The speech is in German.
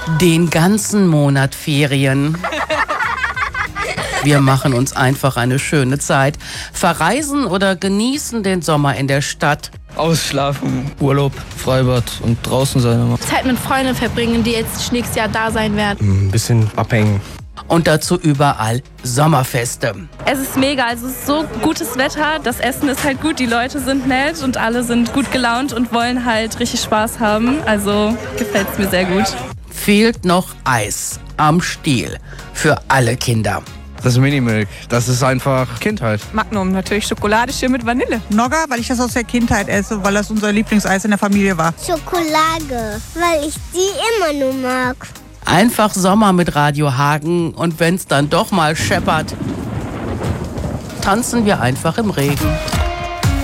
Den ganzen Monat Ferien. Wir machen uns einfach eine schöne Zeit, verreisen oder genießen den Sommer in der Stadt. Ausschlafen, Urlaub, Freibad und draußen sein immer. Zeit mit Freunden verbringen, die jetzt nächstes Jahr da sein werden. Ein bisschen abhängen. Und dazu überall Sommerfeste. Es ist mega, also es ist so gutes Wetter, das Essen ist halt gut, die Leute sind nett und alle sind gut gelaunt und wollen halt richtig Spaß haben. Also gefällt es mir sehr gut. Fehlt noch Eis am Stiel für alle Kinder. Das Minimilk, das ist einfach Kindheit. Magnum, natürlich Schokolade mit Vanille. Nogger, weil ich das aus der Kindheit esse, weil das unser Lieblingseis in der Familie war. Schokolade, weil ich die immer nur mag. Einfach Sommer mit Radio Hagen und wenn's dann doch mal scheppert, tanzen wir einfach im Regen.